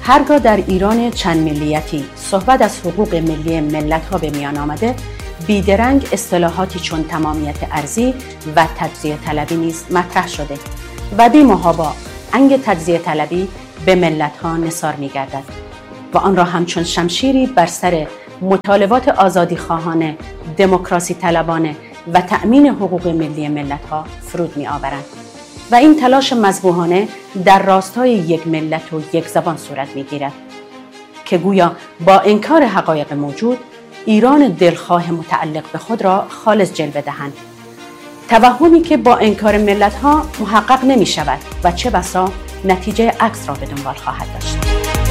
هرگاه در ایران چند ملیتی صحبت از حقوق ملی ملت‌ها به میان آمده، بیدرنگ اصطلاحاتی چون تمامیت ارضی و تجزیه طلبی نیز مطرح شده و بی محابا انگ تجزیه طلبی به ملت‌ها نثار می‌گردد و آن را همچون شمشیری بر سر مطالبات آزادیخواهانه، دموکراسی طلبانه و تأمین حقوق ملی ملت‌ها فرود می‌آورند و این تلاش مذبوحانه در راستای یک ملت و یک زبان صورت می‌گیرد که گویا با انکار حقایق موجود ایران دلخواه متعلق به خود را خالص جلوه دهند، توهمی که با انکار ملت‌ها محقق نمی‌شود و چه بسا نتیجه عکس را به دنبال خواهد داشت.